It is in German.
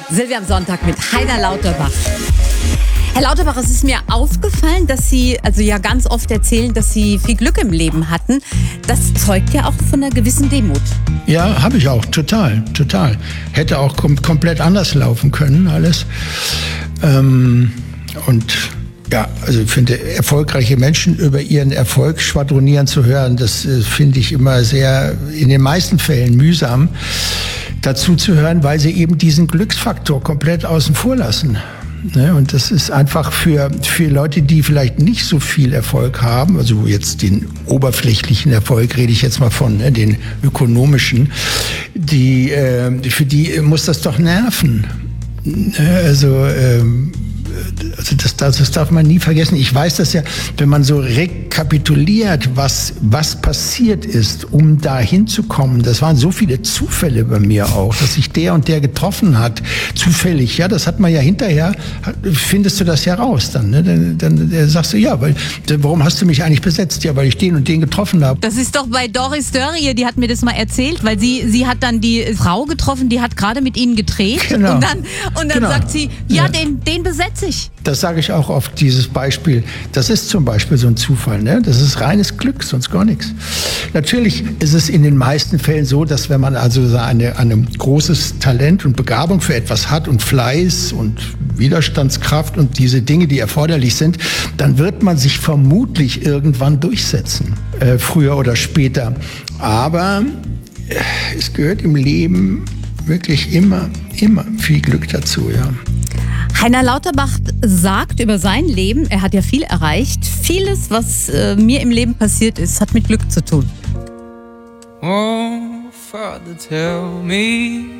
Silvia am Sonntag mit Heiner Lauterbach. Herr Lauterbach, es ist mir aufgefallen, dass Sie also ja ganz oft erzählen, dass Sie viel Glück im Leben hatten. Das zeugt ja auch von einer gewissen Demut. Ja, habe ich auch. Total. Hätte auch komplett anders laufen können, alles. Und ja, also ich finde, erfolgreiche Menschen über ihren Erfolg schwadronieren zu hören, das finde ich immer sehr, in den meisten Fällen mühsam, dazu zu hören, weil sie eben diesen Glücksfaktor komplett außen vor lassen. Und das ist einfach für Leute, die vielleicht nicht so viel Erfolg haben, also jetzt den oberflächlichen Erfolg rede ich jetzt mal von, den ökonomischen, für die muss das doch nerven. Das darf man nie vergessen. Ich weiß das ja, wenn man so rekapituliert, was passiert ist, um da hinzukommen. Das waren so viele Zufälle bei mir auch, dass sich der und der getroffen hat. Zufällig, ja, das hat man ja hinterher, findest du das ja raus dann. Ne? Dann sagst du, ja, warum hast du mich eigentlich besetzt? Ja, weil ich den und den getroffen habe. Das ist doch bei Doris Dörrie, die hat mir das mal erzählt, weil sie hat dann die Frau getroffen, die hat gerade mit ihnen gedreht. Genau. Und dann sagt sie, ja, den besetze ich. Das sage ich auch oft, dieses Beispiel. Das ist zum Beispiel so ein Zufall, ne? Das ist reines Glück, sonst gar nichts. Natürlich ist es in den meisten Fällen so, dass wenn man also ein großes Talent und Begabung für etwas hat und Fleiß und Widerstandskraft und diese Dinge, die erforderlich sind, dann wird man sich vermutlich irgendwann durchsetzen, früher oder später. Aber es gehört im Leben wirklich immer viel Glück dazu, ja. Heiner Lauterbach sagt über sein Leben, er hat ja viel erreicht. Vieles, was mir im Leben passiert ist, hat mit Glück zu tun. Oh, Father, tell me